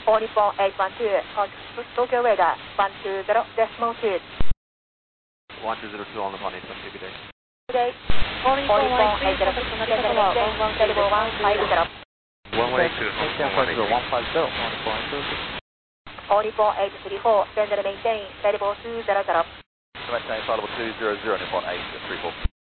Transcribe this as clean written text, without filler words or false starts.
44812, Tokyo radar 120.2. 1202 on the Bonnet, good day. Today, 44880, send the maintain, Terrible 150. 182, 44834, send the maintain, Terrible 200. Maintain flight level 200, Nippon 834.